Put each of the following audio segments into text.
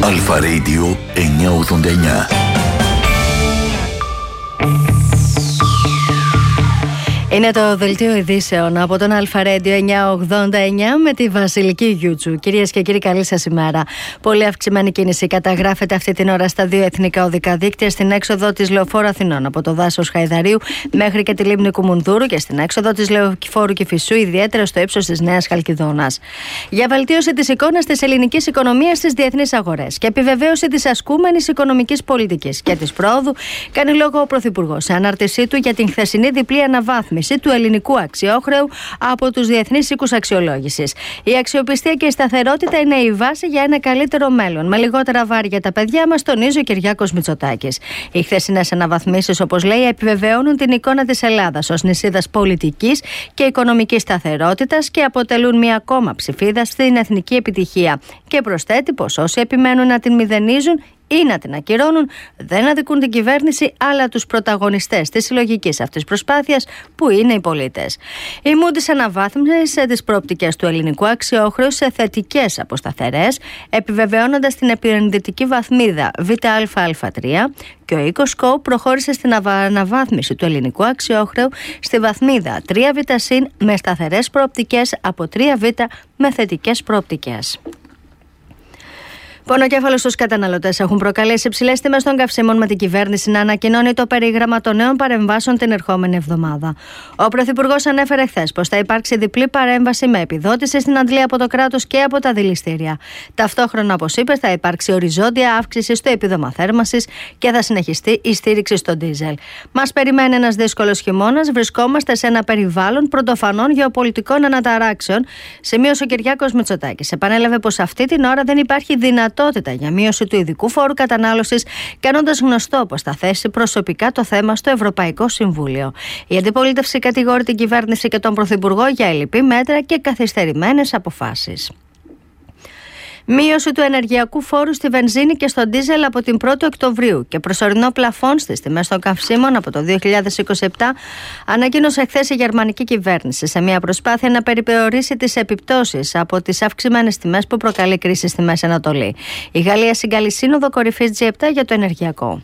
Αλφα Radio 989. Είναι το δελτίο ειδήσεων από τον Αλφα Radio 989 με τη Βασιλική Γιούτσου. Κυρίες και κύριοι, καλή σας ημέρα. Πολύ αυξημένη κίνηση καταγράφεται αυτή την ώρα στα δύο εθνικά οδικά δίκτυα, στην έξοδο της Λεωφόρου Αθηνών από το δάσος Χαϊδαρίου μέχρι και τη λίμνη Κουμουνδούρου και στην έξοδο της Λεωφόρου Κηφισού, ιδιαίτερα στο ύψος της Νέας Χαλκιδόνας. Για βελτίωση της εικόνας της ελληνικής οικονομίας στις διεθνείς αγορές και επιβεβαίωση της ασκούμενης οικονομικής πολιτικής και της πρόοδου, κάνει λόγο ο Πρωθυπουργός σε ανάρτησή του για την χθεσινή διπλή αναβάθμιση του ελληνικού αξιόχρεου από τους διεθνείς οίκους αξιολόγησης. Η αξιοπιστία και η σταθερότητα είναι η βάση για ένα καλύτερο μέλλον, με λιγότερα βάρη για τα παιδιά μας, τονίζει ο Κυριάκος Μητσοτάκης. Οι χθεσινές αναβαθμίσεις, όπως λέει, επιβεβαιώνουν την εικόνα της Ελλάδας ως νησίδας πολιτικής και οικονομικής σταθερότητας και αποτελούν μια ακόμα ψηφίδα στην εθνική επιτυχία. Και προσθέτει πως όσοι επιμένουν να την μηδενίζουν ή να την ακυρώνουν δεν αδικούν την κυβέρνηση αλλά τους πρωταγωνιστές της συλλογικής αυτής προσπάθειας που είναι οι πολίτες. Η Moody's αναβάθμισε τις προοπτικές του ελληνικού αξιόχρεου σε θετικές από σταθερές, επιβεβαιώνοντας την επενδυτική βαθμίδα ΒΑΑ3, και ο οίκος Scope προχώρησε στην αναβάθμιση του ελληνικού αξιόχρεου στη βαθμίδα 3Β με σταθερές προοπτικές από 3Β με θετικές προοπτικές. Πονοκέφαλος στους καταναλωτές έχουν προκαλέσει υψηλές τιμές των καυσίμων, με την κυβέρνηση να ανακοινώνει το περίγραμμα των νέων παρεμβάσεων την ερχόμενη εβδομάδα. Ο Πρωθυπουργός ανέφερε χθες πως θα υπάρξει διπλή παρέμβαση με επιδότηση στην αντλία από το κράτος και από τα δηληστήρια. Ταυτόχρονα, όπως είπε, θα υπάρξει οριζόντια αύξηση στο επίδομα θέρμανσης και θα συνεχιστεί η στήριξη στο ντίζελ. Μας περιμένει ένας δύσκολος χειμώνας. Βρισκόμαστε σε ένα περιβάλλον πρωτοφανών γεωπολιτικών αναταράξεων, σημείωσε ο Κυριάκος Μητσοτάκης. Επανέλαβε πως αυτή την ώρα δεν υπάρχει δυνατότητα για μείωση του ειδικού φόρου κατανάλωσης, κάνοντας γνωστό πως θα θέσει προσωπικά το θέμα στο Ευρωπαϊκό Συμβούλιο. Η αντιπολίτευση κατηγορεί την κυβέρνηση και τον Πρωθυπουργό για ελλειπή μέτρα και καθυστερημένες αποφάσεις. Μείωση του ενεργειακού φόρου στη βενζίνη και στο ντίζελ από την 1η Οκτωβρίου και προσωρινό πλαφόν στις τιμές των καυσίμων από το 2027, ανακοίνωσε χθες η γερμανική κυβέρνηση σε μια προσπάθεια να περιπεωρήσει τις επιπτώσεις από τις αυξημένες τιμές που προκαλεί κρίση στη Μέση Ανατολή. Η Γαλλία συγκαλεί σύνοδο κορυφής G7 για το ενεργειακό.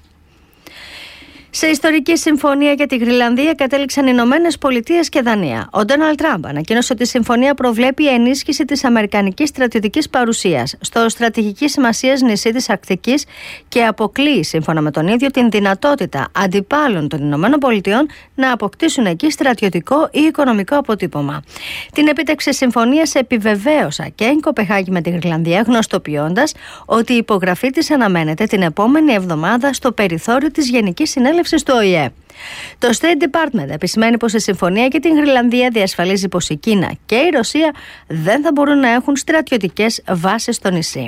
Σε ιστορική συμφωνία για τη Γροιλανδία κατέληξαν οι Ηνωμένες Πολιτείες και Δανία. Ο Ντόναλντ Τραμπ ανακοίνωσε ότι η συμφωνία προβλέπει ενίσχυση της αμερικανικής στρατιωτικής παρουσίας στο στρατηγικής σημασίας νησί της Αρκτικής και αποκλείει, σύμφωνα με τον ίδιο, την δυνατότητα αντιπάλων των Ηνωμένων Πολιτειών να αποκτήσουν εκεί στρατιωτικό ή οικονομικό αποτύπωμα. Την επίτευξη συμφωνίας επιβεβαίωσα και η Κοπεχάγη με τη Γροιλανδία, γνωστοποιώντας ότι η υπογραφή της αναμένεται την επόμενη εβδομάδα στο περιθώριο της Γενικής Συνέλευσης του ΟΗΕ. Το State Department επισημαίνει πως η συμφωνία για την Γροιλανδία διασφαλίζει πως η Κίνα και η Ρωσία δεν θα μπορούν να έχουν στρατιωτικές βάσεις στο νησί.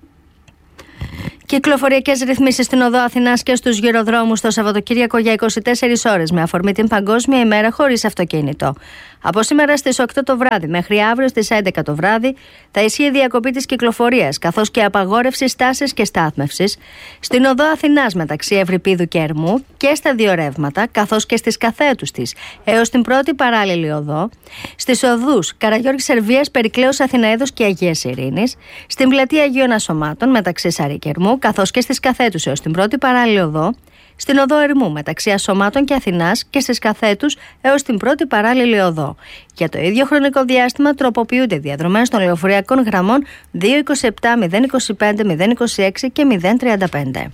Κυκλοφοριακές ρυθμίσεις στην οδό Αθηνάς και στους γυροδρόμους το Σαββατοκύριακο για 24 ώρες με αφορμή την Παγκόσμια ημέρα χωρίς αυτοκίνητο. Από σήμερα στις 8 το βράδυ μέχρι αύριο στις 11 το βράδυ θα ισχύει η διακοπή της κυκλοφορίας καθώς και απαγόρευση στάσης και στάθμευσης στην οδό Αθηνάς μεταξύ Ευρυπίδου και Ερμού και στα δύο ρεύματα καθώς και στις καθέτους της έως την πρώτη παράλληλη οδό, στις οδούς Καραγιώργης Σερβίας, Περικλέους Αθηναίδος και Αγίας Ειρήνης, στην πλατεία Αγίων Ασωμάτων μεταξύ Σαρή και Ερμού καθώς και στις καθέτους έως την πρώτη παράλληλη οδό, στην οδό Ερμού μεταξύ Ασωμάτων και Αθηνάς και στις καθέτους έως την πρώτη παράλληλη οδό. Για το ίδιο χρονικό διάστημα τροποποιούνται οι διαδρομές των λεωφορειακών γραμμών 227, 025, 026 και 035.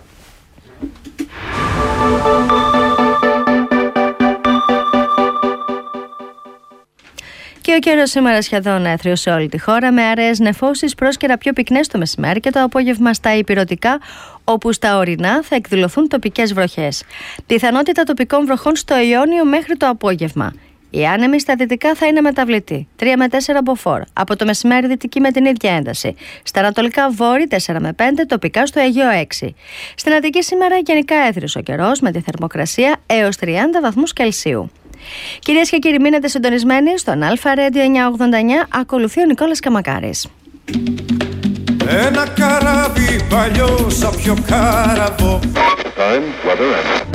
Και ο καιρός σήμερα σχεδόν έθριος σε όλη τη χώρα, με αραιές νεφώσεις, πρόσκαιρα πιο πυκνές το μεσημέρι και το απόγευμα στα ηπειρωτικά, όπου στα ορεινά θα εκδηλωθούν τοπικές βροχές. Πιθανότητα τοπικών βροχών στο Ιόνιο μέχρι το απόγευμα. Η άνεμη στα δυτικά θα είναι μεταβλητή, 3 με 4 μποφόρ. Από το μεσημέρι δυτική με την ίδια ένταση. Στα ανατολικά βόρη 4 με 5, τοπικά στο Αιγαίο 6. Στην Αττική σήμερα γενικά έθριος ο καιρός, με τη θερμοκρασία έως 30 βαθμούς Κελσίου. Κυρίες και κύριοι, μείνετε συντονισμένοι στον Αλφα Radio 989. Ακολουθεί ο Νικόλας Καμακάρης. Ένα καράβι παλιό σαν πιο κάραβο.